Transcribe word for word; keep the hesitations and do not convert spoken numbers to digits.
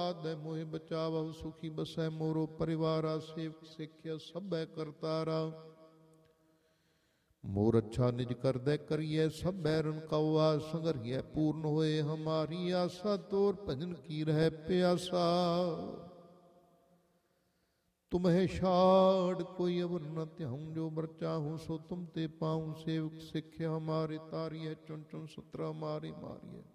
दे मोहि बचावह सुखी बसै मोरो परिवारा सेवक सिख्या सभै करतारा मोर अच्छा निज कर दे करिए सब बैरन कौआ संगरिए पूर्ण होए हमारी आशा तोर भजन की रह प्यासा तुम्हें छाड़ कोई अवर न त्याऊं जो बर चाहूं सो तुम ते पाऊं सेवक सिख्या हमारे तारी है चुन चुन सतरा मारी मारी है